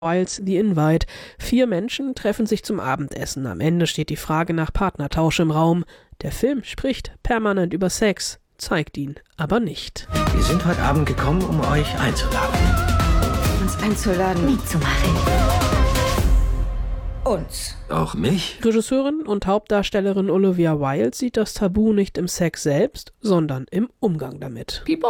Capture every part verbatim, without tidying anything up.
Wildes The Invite. Vier Menschen treffen sich zum Abendessen. Am Ende steht die Frage nach Partnertausch im Raum. Der Film spricht permanent über Sex, zeigt ihn aber nicht. Wir sind heute Abend gekommen, um euch einzuladen. Uns einzuladen, mitzumachen. Uns. Auch mich? Regisseurin und Hauptdarstellerin Olivia Wilde sieht das Tabu nicht im Sex selbst, sondern im Umgang damit. Die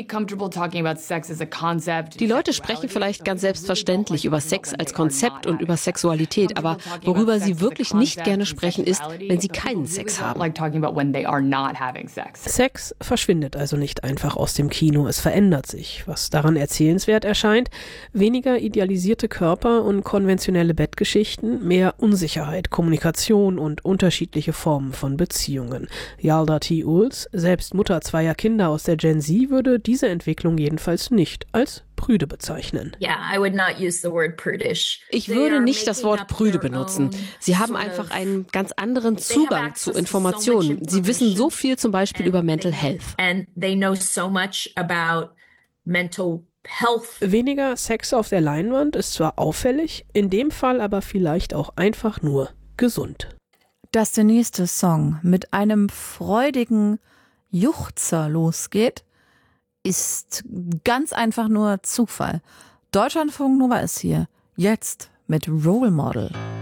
Leute sprechen vielleicht ganz selbstverständlich über Sex als Konzept und über Sexualität, aber worüber sie wirklich nicht gerne sprechen, ist, wenn sie keinen Sex haben. Sex verschwindet also nicht einfach aus dem Kino, es verändert sich. Was daran erzählenswert erscheint, weniger idealisierte Körper und konventionelle Bettgeschichten, mehr Unsicherheit. Sicherheit, Kommunikation und unterschiedliche Formen von Beziehungen. Yalda T. Uls, selbst Mutter zweier Kinder aus der Gen Z, würde diese Entwicklung jedenfalls nicht als prüde bezeichnen. Ich würde nicht das Wort prüde benutzen. Sie haben einfach einen ganz anderen Zugang zu Informationen. Sie wissen so viel zum Beispiel über Mental Health. Health. Weniger Sex auf der Leinwand ist zwar auffällig, in dem Fall aber vielleicht auch einfach nur gesund. Dass der nächste Song mit einem freudigen Juchzer losgeht, ist ganz einfach nur Zufall. Deutschlandfunk Nova ist hier, jetzt mit Role Model.